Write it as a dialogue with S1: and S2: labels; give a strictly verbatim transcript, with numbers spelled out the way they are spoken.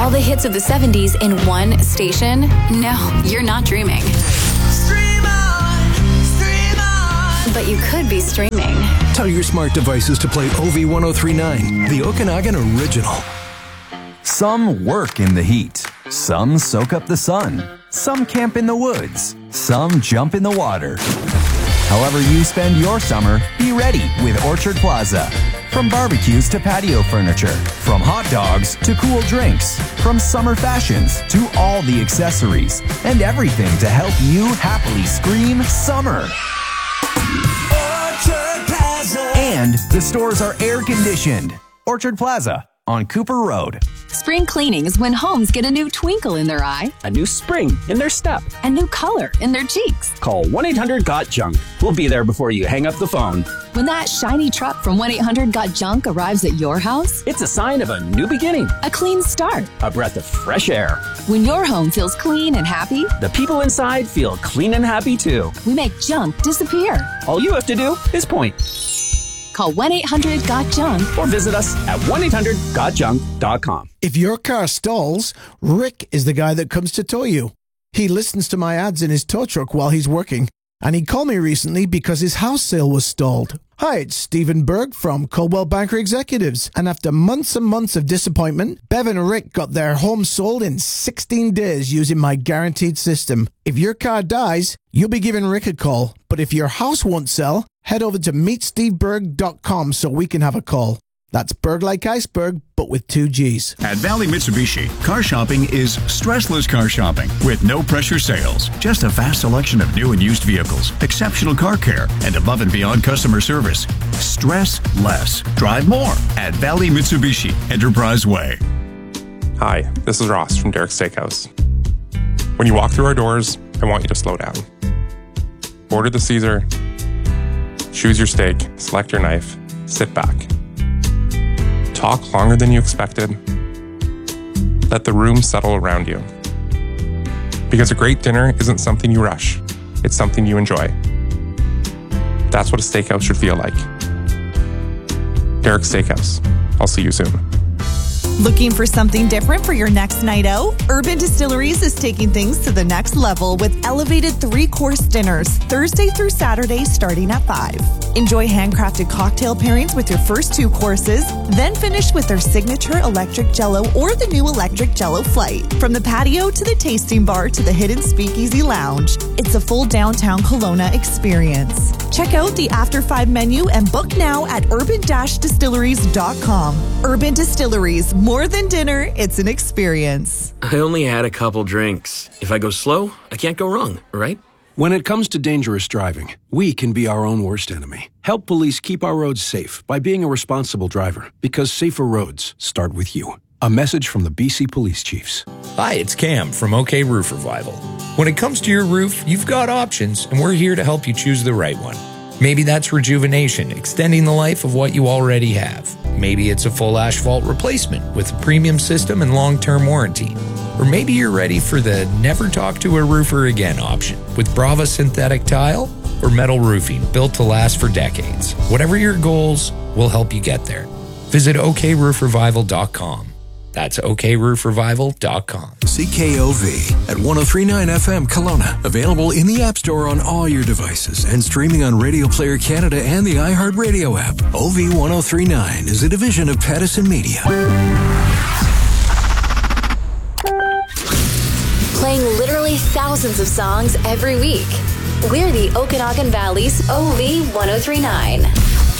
S1: All the hits of the seventies in one station? No, you're not dreaming.
S2: Stream on, stream on.
S1: But you could be streaming.
S3: Tell your smart devices to play O V ten thirty-nine, the Okanagan original.
S4: Some work in the heat. Some soak up the sun. Some camp in the woods. Some jump in the water. However you spend your summer, be ready with Orchard Plaza. From barbecues to patio furniture, from hot dogs to cool drinks, from summer fashions to all the accessories, and everything to help you happily scream summer.
S2: Orchard Plaza.
S4: And the stores are air conditioned. Orchard Plaza on Cooper Road.
S5: Spring cleaning is when homes get a new twinkle in their eye,
S6: a new spring in their step,
S5: a new color in their cheeks.
S6: Call one eight hundred got junk. We'll be there before you hang up the phone.
S5: When that shiny truck from one eight hundred got junk arrives at your house,
S6: it's a sign of a new beginning,
S5: a clean start,
S6: a breath of fresh air.
S5: When your home feels clean and happy,
S6: the people inside feel clean and happy too.
S5: We make junk disappear.
S6: All you have to do is point.
S5: Call one eight hundred got junk
S6: or visit us at one eight hundred got junk dot com.
S7: If your car stalls, Rick is the guy that comes to tow you. He listens to my ads in his tow truck while he's working, and he called me recently because his house sale was stalled. Hi, it's Stephen Berg from Coldwell Banker Executives, and after months and months of disappointment, Bev and Rick got their home sold in sixteen days using my guaranteed system. If your car dies, you'll be giving Rick a call, but if your house won't sell, head over to meet steve berg dot com so we can have a call. That's Berg like iceberg, but with two G's.
S8: At Valley Mitsubishi, car shopping is stressless car shopping with no pressure sales. Just a vast selection of new and used vehicles, exceptional car care, and above and beyond customer service. Stress less. Drive more at Valley Mitsubishi, Enterprise Way.
S9: Hi, this is Ross from Derek's Steakhouse. When you walk through our doors, I want you to slow down. Order the Caesar, choose your steak, select your knife, sit back. Talk longer than you expected. Let the room settle around you. Because a great dinner isn't something you rush, it's something you enjoy. That's what a steakhouse should feel like. Derek's Steakhouse. I'll see you soon.
S10: Looking for something different for your next night out? Urban Distilleries is taking things to the next level with elevated three-course dinners Thursday through Saturday starting at five. Enjoy handcrafted cocktail pairings with your first two courses, then finish with their signature electric Jello or the new electric Jello Flight. From the patio to the tasting bar to the hidden speakeasy lounge, it's a full downtown Kelowna experience. Check out the After Five menu and book now at urban dash distilleries dot com. Urban Distilleries, more than dinner, it's an experience.
S11: I only had a couple drinks. If I go slow, I can't go wrong, right?
S3: When it comes to dangerous driving, we can be our own worst enemy. Help police keep our roads safe by being a responsible driver, because safer roads start with you. A message from the B C Police Chiefs.
S12: Hi, it's Cam from OK Roof Revival. When it comes to your roof, you've got options, and we're here to help you choose the right one. Maybe that's rejuvenation, extending the life of what you already have. Maybe it's a full asphalt replacement with a premium system and long-term warranty. Or maybe you're ready for the never talk to a roofer again option with Brava synthetic tile or metal roofing built to last for decades. Whatever your goals, we'll help you get there. Visit OK Roof Revival dot com. That's OK Roof Revival dot com.
S3: C K O V at one oh three point nine F M Kelowna. Available in the App Store on all your devices and streaming on Radio Player Canada and the iHeartRadio app. O V ten thirty-nine is a division of Pattison Media.
S1: Playing literally thousands of songs every week. We're the Okanagan Valley's O V ten thirty-nine.